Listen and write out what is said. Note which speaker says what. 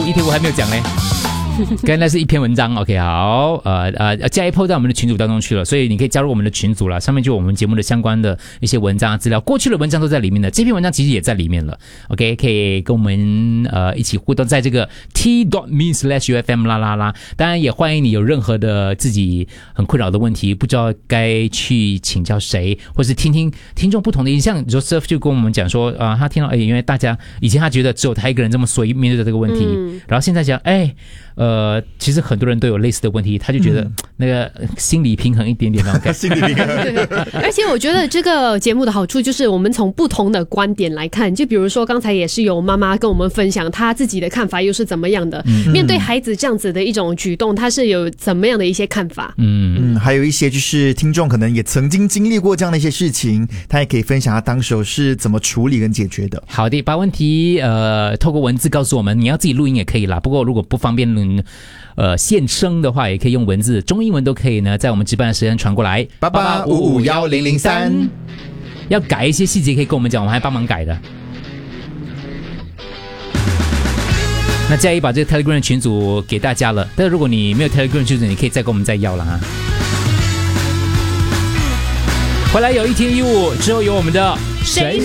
Speaker 1: 一天我还没有讲嘞。刚才是一篇文章 ，OK， 好，加一 po 到我们的群组当中去了，所以你可以加入我们的群组了，上面就有我们节目的相关的一些文章啊资料，过去的文章都在里面的，这篇文章其实也在里面了 ，OK， 可以跟我们一起互动，在这个 t.me/ufm 啦啦啦，当然也欢迎你有任何的自己很困扰的问题，不知道该去请教谁，或是听听听众不同的意见，像 Joseph 就跟我们讲说，他听到原来大家以前他觉得只有他一个人这么随意面对这个问题，然后现在讲其实很多人都有类似的问题，他就觉得那个心理平衡一点点那种感觉。
Speaker 2: 心理平衡。
Speaker 3: 而且我觉得这个节目的好处就是我们从不同的观点来看，就比如说刚才也是有妈妈跟我们分享她自己的看法又是怎么样的，面对孩子这样子的一种举动，她是有怎么样的一些看法。
Speaker 2: 还有一些就是听众可能也曾经经历过这样的一些事情，他也可以分享他当时是怎么处理跟解决的。
Speaker 1: 好的，把问题透过文字告诉我们，你要自己录音也可以啦，不过如果不方便现声的话，也可以用文字，中英文都可以呢，在我们值班的时间传过来
Speaker 2: 88551003，
Speaker 1: 要改一些细节可以跟我们讲，我们还帮忙改的。那嘉义把这个 Telegram 群组给大家了，但是如果你没有 Telegram 群组，你可以再跟我们再要了啊。回来有一天一物之后有我们的谁